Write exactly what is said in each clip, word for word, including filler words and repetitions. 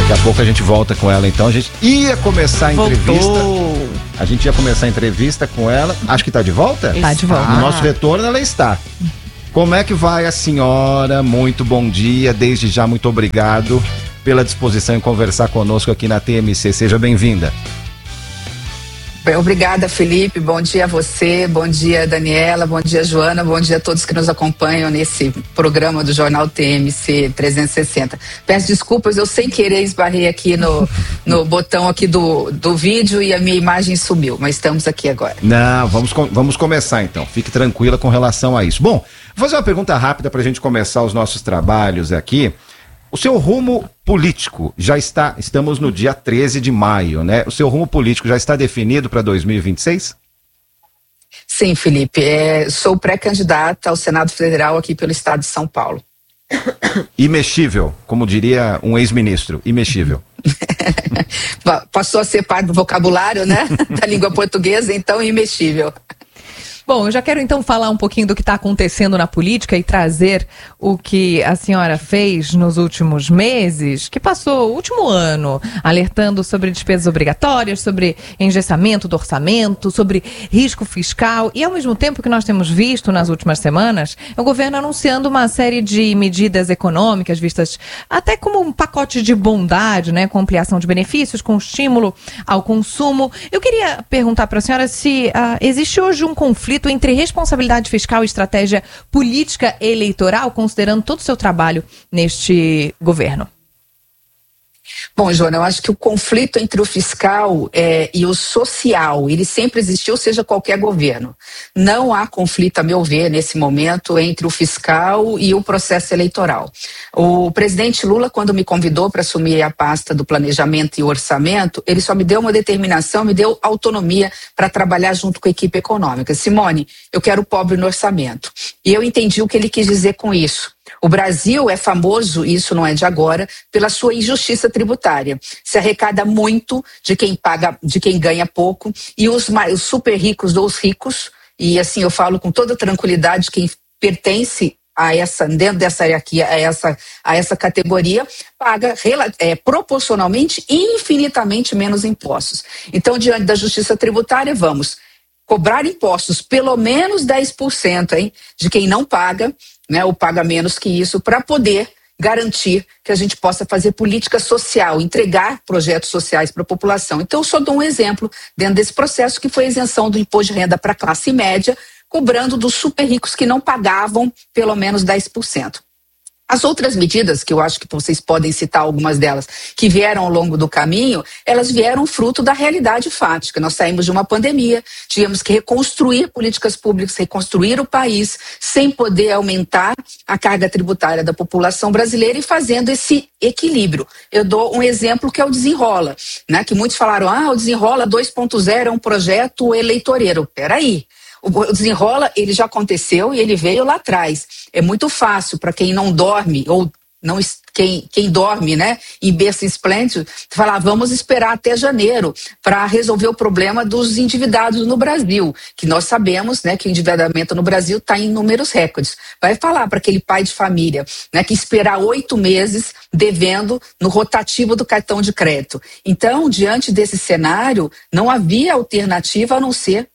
Daqui a pouco a gente volta com ela, então. A gente ia começar a entrevista. Voltou. A gente ia começar a entrevista com ela. Acho que tá de volta? Tá de volta. No nosso retorno ela está. Como é que vai a senhora? Muito bom dia. Desde já, muito obrigado pela disposição em conversar conosco aqui na T M C. Seja bem-vinda. Bem, obrigada, Felipe. Bom dia a você, bom dia, Daniela, bom dia, Joana, bom dia a todos que nos acompanham nesse programa do Jornal T M C trezentos e sessenta. Peço desculpas, eu sem querer esbarrei aqui no, no botão aqui do, do vídeo e a minha imagem sumiu, mas estamos aqui agora. Não, vamos, vamos começar então. Fique tranquila com relação a isso. Bom, vou fazer uma pergunta rápida para a gente começar os nossos trabalhos aqui. O seu rumo político já está, estamos no dia treze de maio, né? O seu rumo político já está definido para dois mil e vinte e seis? Sim, Felipe, é, sou pré-candidata ao Senado Federal aqui pelo estado de São Paulo. Imexível, como diria um ex-ministro, imexível. Passou a ser parte do vocabulário, né? Da língua portuguesa, então imexível. Bom, eu já quero então falar um pouquinho do que está acontecendo na política e trazer o que a senhora fez nos últimos meses, que passou o último ano, alertando sobre despesas obrigatórias, sobre engessamento do orçamento, sobre risco fiscal e, ao mesmo tempo que nós temos visto nas últimas semanas, o governo anunciando uma série de medidas econômicas vistas até como um pacote de bondade, né, com ampliação de benefícios, com estímulo ao consumo. Eu queria perguntar para a senhora se uh, existe hoje um conflito entre responsabilidade fiscal e estratégia política eleitoral, considerando todo o seu trabalho neste governo. Bom, Joana, eu acho que o conflito entre o fiscal é, e o social, ele sempre existiu, seja qualquer governo. Não há conflito, a meu ver, nesse momento, entre o fiscal e o processo eleitoral. O presidente Lula, quando me convidou para assumir a pasta do planejamento e orçamento, ele só me deu uma determinação, me deu autonomia para trabalhar junto com a equipe econômica. Simone, eu quero o pobre no orçamento. E eu entendi o que ele quis dizer com isso. O Brasil é famoso, e isso não é de agora, pela sua injustiça tributária. Se arrecada muito de quem paga, de quem ganha pouco, e os, os super ricos dos ricos, e assim eu falo com toda tranquilidade, quem pertence a essa, dentro dessa hierarquia, a essa, a essa categoria, paga é, proporcionalmente e infinitamente menos impostos. Então, diante da justiça tributária, vamos cobrar impostos pelo menos dez por cento, hein, de quem não paga, né, ou paga menos que isso, para poder garantir que a gente possa fazer política social, entregar projetos sociais para a população. Então, eu só dou um exemplo dentro desse processo, que foi a isenção do imposto de renda para a classe média, cobrando dos super ricos que não pagavam pelo menos dez por cento. As outras medidas, que eu acho que vocês podem citar algumas delas, que vieram ao longo do caminho, elas vieram fruto da realidade fática. Nós saímos de uma pandemia, tivemos que reconstruir políticas públicas, reconstruir o país, sem poder aumentar a carga tributária da população brasileira e fazendo esse equilíbrio. Eu dou um exemplo que é o Desenrola, né? Que muitos falaram, ah, o Desenrola dois ponto zero é um projeto eleitoreiro. Peraí. O Desenrola, ele já aconteceu e ele veio lá atrás. É muito fácil para quem não dorme, ou não, quem, quem dorme, né, em berço esplêndido, falar, vamos esperar até janeiro para resolver o problema dos endividados no Brasil, que nós sabemos, né, que o endividamento no Brasil está em números recordes. Vai falar para aquele pai de família, né, que esperar oito meses devendo no rotativo do cartão de crédito. Então, diante desse cenário, não havia alternativa a não ser.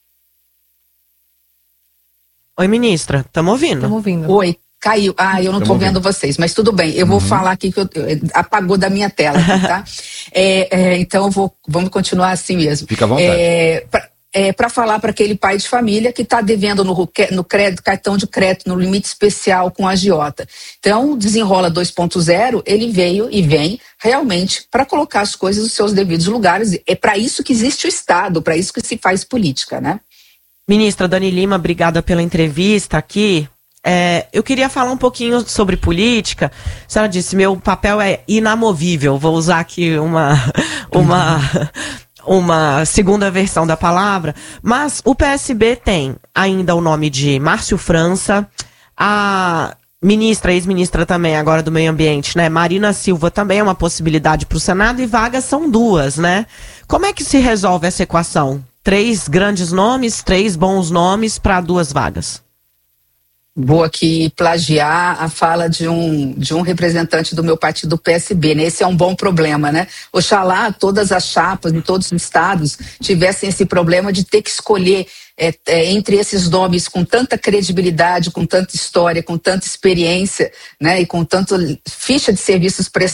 Oi, ministra, estamos ouvindo? Estamos ouvindo. Oi, caiu. Ah, eu não estou vendo vocês, mas tudo bem. Eu vou Uhum. falar aqui que eu, apagou da minha tela, tá? é, é, então, eu vou, vamos continuar assim mesmo. Fica à vontade. É, pra, é, para falar para aquele pai de família que está devendo no, no crédito, cartão de crédito, no limite especial com a agiota. Então, o Desenrola dois ponto zero, ele veio e vem realmente para colocar as coisas nos seus devidos lugares. É para isso que existe o Estado, para isso que se faz política, né? Ministra Dani Lima, obrigada pela entrevista aqui. É, eu queria falar um pouquinho sobre política. A senhora disse, meu papel é inamovível. Vou usar aqui uma, uma, uma segunda versão da palavra. Mas o P S B tem ainda o nome de Márcio França, a ministra, ex-ministra também, agora do Meio Ambiente, né? Marina Silva também é uma possibilidade para o Senado e vagas são duas, né? Como é que se resolve essa equação? Três grandes nomes, três bons nomes para duas vagas. vou aqui plagiar a fala de um, de um representante do meu partido, do P S B, né? Esse é um bom problema, né? Oxalá todas as chapas de todos os estados tivessem esse problema de ter que escolher é, é, entre esses nomes com tanta credibilidade, com tanta história, com tanta experiência, né? E com tanta ficha de serviços prestados